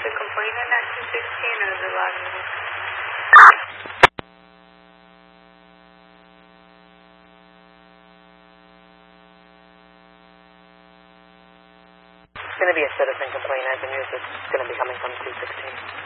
the complainant at 216 or the log meeting? It's going to be a citizen complaint. I think it's going to be coming from 216.